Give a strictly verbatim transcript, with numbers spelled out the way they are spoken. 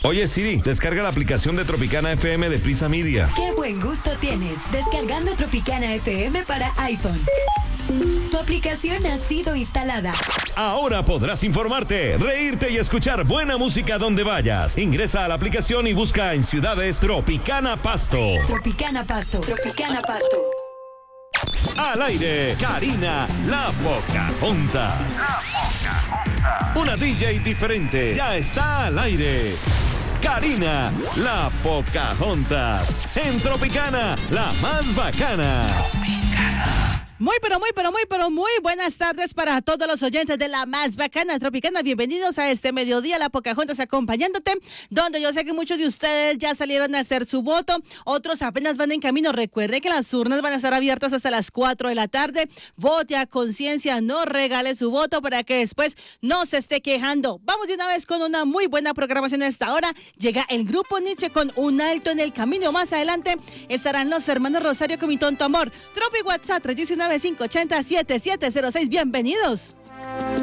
Oye Siri, descarga la aplicación de Tropicana F M de Prisa Media. ¡Qué buen gusto tienes! Descargando Tropicana F M para iPhone. Tu aplicación ha sido instalada. Ahora podrás informarte, reírte y escuchar buena música donde vayas. Ingresa a la aplicación y busca en ciudades Tropicana Pasto. Tropicana Pasto. Tropicana Pasto. Al aire, Karina, la Pocahontas. La Pocahontas. Una D J diferente, ya está al aire. Karina, la Pocahontas. En Tropicana, la más bacana. Muy, pero muy, pero muy, pero muy buenas tardes para todos los oyentes de la más bacana Tropicana. Bienvenidos a este mediodía, la Pocahontas acompañándote, donde yo sé que muchos de ustedes ya salieron a hacer su voto, otros apenas van en camino. Recuerde que las urnas van a estar abiertas hasta las cuatro de la tarde. Vote a conciencia, no regale su voto para que después no se esté quejando. Vamos de una vez con una muy buena programación a esta hora. Llega el grupo Nietzsche con Un Alto en el Camino. Más adelante estarán los hermanos Rosario con Mi Tonto Amor. Tropi WhatsApp tres uno nueve, cinco ocho cero, siete siete cero seis. Bienvenidos.